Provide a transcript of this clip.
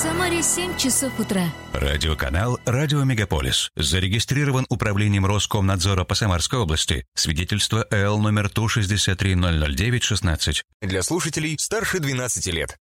Самаре 7 часов утра. Радиоканал «Радио Мегаполис». Зарегистрирован управлением Роскомнадзора по Самарской области. Свидетельство ЭЛ номер ТУ 6300916. Для слушателей старше 12 лет.